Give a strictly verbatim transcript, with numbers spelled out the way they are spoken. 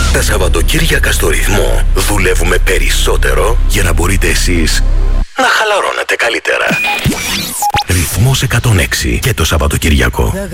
Τα Σαββατοκύριακα στο Ρυθμό δουλεύουμε περισσότερο για να μπορείτε εσείς να χαλαρώνετε καλύτερα. Ρυθμός εκατόν έξι και το Σαββατοκύριακο.